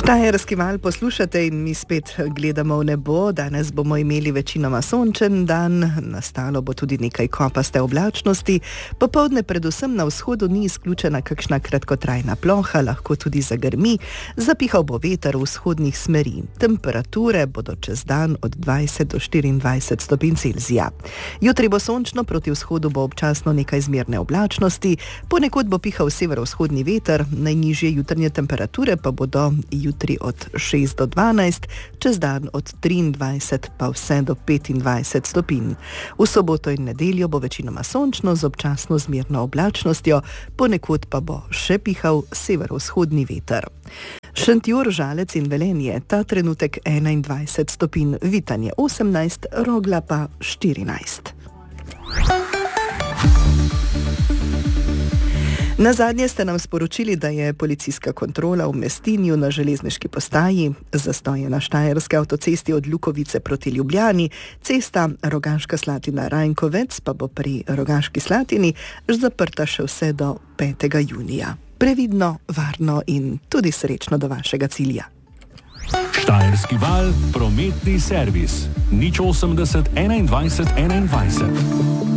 Štajerski val poslušate in mi spet gledamo v nebo. Danes bomo imeli večinoma sončen dan, nastalo bo tudi nekaj kopaste oblačnosti. Popoldne predvsem na vzhodu ni izključena kakšna kratkotrajna ploha, lahko tudi zagrmi. Zapihal bo veter v vzhodnih smeri. Temperature bodo čez dan od 20 do 24 stopinj Celzija. Jutri bo sončno, proti vzhodu bo občasno nekaj zmerne oblačnosti, ponekod bo pihal severovzhodni veter, najnižje jutranje temperature pa bodo jutri od 6 do 12, čez dan od 23 pa vse do 25 stopinj. V soboto in nedeljo bo večinoma sončno z občasno zmerno oblačnostjo, ponekod pa bo še pihal severovzhodni veter. Šentjur, Žalec in Velenje, ta trenutek 21 stopinj, Vitanje 18, Rogla pa 14. Nazadnje ste nam sporočili, da je policijska kontrola v Mestinju na železniški postaji, zastoj je na štajerski avtocesti od Lukovice proti Ljubljani, cesta Rogaška Slatina-Rajnkovec pa bo pri Rogaški Slatini zaprta še vse do 5. junija. Previdno, varno in tudi srečno do vašega cilja. Štajerski val, prometni servis 080 21 21.